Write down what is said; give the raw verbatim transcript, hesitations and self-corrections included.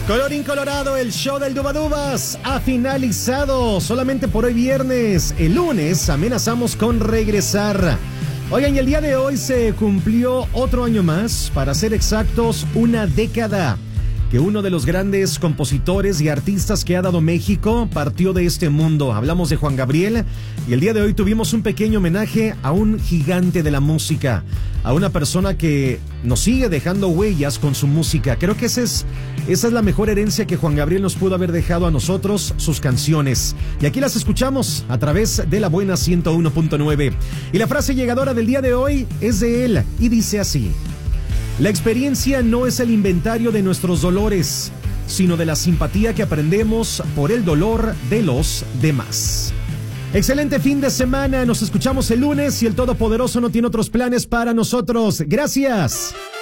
Colorín colorado, el show del Dubadubas ha finalizado solamente por hoy viernes. El lunes amenazamos con regresar. Oigan, y el día de hoy se cumplió otro año más, para ser exactos, una década, que uno de los grandes compositores y artistas que ha dado México partió de este mundo. Hablamos de Juan Gabriel y el día de hoy tuvimos un pequeño homenaje a un gigante de la música, a una persona que nos sigue dejando huellas con su música. Creo que esa es, esa es la mejor herencia que Juan Gabriel nos pudo haber dejado a nosotros, sus canciones. Y aquí las escuchamos a través de La Buena ciento uno punto nueve. Y la frase llegadora del día de hoy es de él y dice así: la experiencia no es el inventario de nuestros dolores, sino de la simpatía que aprendemos por el dolor de los demás. Excelente fin de semana, nos escuchamos el lunes y el Todopoderoso no tiene otros planes para nosotros. Gracias.